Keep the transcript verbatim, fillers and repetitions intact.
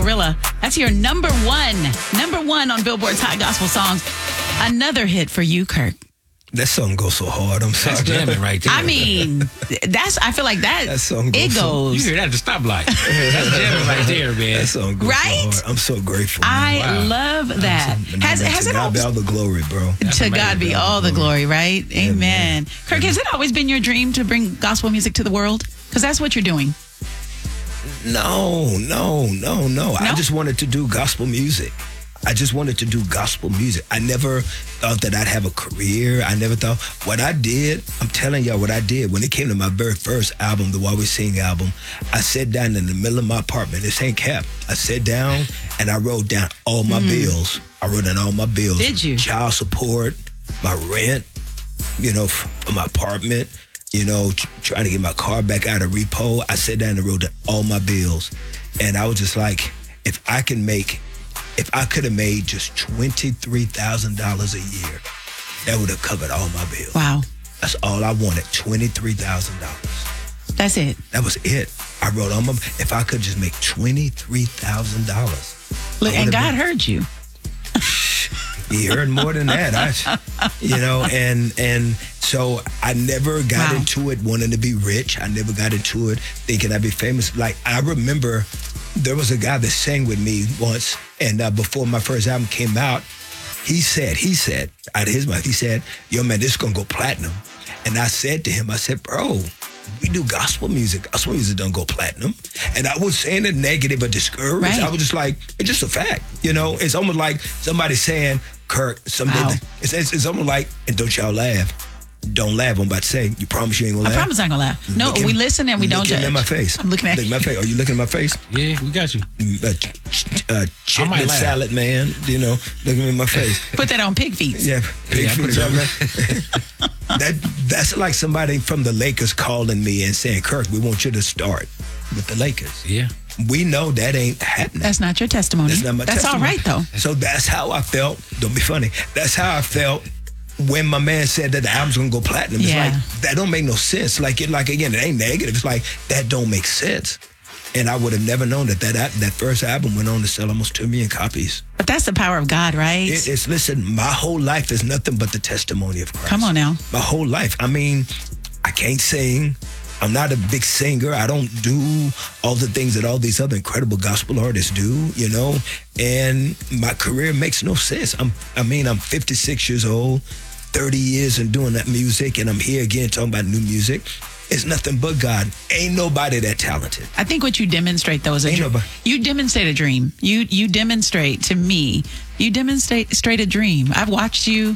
Gorilla. That's your number one, number one on Billboard's Hot Gospel Songs. Another hit for you, Kirk. That song goes so hard. I'm sorry. That's jamming right there. I mean, that's. I feel like that. That song goes it so- goes. You hear that at the stoplight. That's jamming right there, man. That song goes Right? so hard. I'm so grateful. man. I Wow. love that. And Has, to has it God always, be all the glory, bro. to amazing. God be all the glory, right? Amen. Amen. Kirk, has it always been your dream to bring gospel music to the world? Because that's what you're doing. No, no, no, no, No? I just wanted to do gospel music. I just wanted to do gospel music. I never thought that I'd have a career. I never thought what I did. I'm telling y'all what I did when it came to my very first album, the While We Sing album. I sat down in the middle of my apartment. This ain't cap. I sat down and I wrote down all my bills. I wrote down all my bills. Did you? Child support, my rent, you know, for my apartment. You know, tr- trying to get my car back out of repo. I sat down and wrote down all my bills. And I was just like, if I can make, if I could have made just twenty-three thousand dollars a year, that would have covered all my bills. Wow. That's all I wanted, twenty-three thousand dollars. That's it. That was it. I wrote all my, if I could just make twenty-three thousand dollars. Look, and God heard you. He heard more than that. I, you know, and and so I never got Wow. into it wanting to be rich. I never got into it thinking I'd be famous. Like, I remember there was a guy that sang with me once, and uh, before my first album came out, he said, he said, out of his mouth, he said, yo, man, this is going to go platinum. And I said to him, I said, bro, we do gospel music. Gospel music don't go platinum. And I was saying it negative or discouraged. Right. I was just like, it's just a fact. You know, it's almost like somebody saying, Kirk, someday, Wow. it's, it's, it's almost like, and don't y'all laugh. Don't laugh. I'm about to say, you promise you ain't gonna I laugh? promise I ain't gonna laugh. No, Look at- we listen and we don't looking judge. at my face. I'm looking at Look you. my face. Are you looking at my face? Yeah, we got you. Uh, ch- uh, might chitlin laugh. salad, man. You know, looking at my face. Put that on pig feet. Yeah, pig Yeah, I feet put it on. salad. that that's like somebody from the Lakers calling me and saying, Kirk, we want you to start with the Lakers. Yeah. We know that ain't happening. That's not your testimony. That's not my That's all testimony. right, though. So that's how I felt. Don't be funny. That's how I felt when my man said that the album's gonna go platinum. It's Yeah. like, that don't make no sense. Like, it, like again, it ain't negative. It's like, that don't make sense. And I would have never known that that, al- that first album went on to sell almost two million copies. But that's the power of God, right? It, it's, listen, my whole life is nothing but the testimony of Christ. Come on now. My whole life. I mean, I can't sing. I'm not a big singer. I don't do all the things that all these other incredible gospel artists do, you know? And my career makes no sense. I'm, I mean, I'm fifty-six years old, thirty years in doing that music, and I'm here again talking about new music. It's nothing but God. Ain't nobody that talented. I think what you demonstrate, though, is a Ain't dream. nobody- You demonstrate a dream. You you demonstrate to me. You demonstrate straight a dream. I've watched you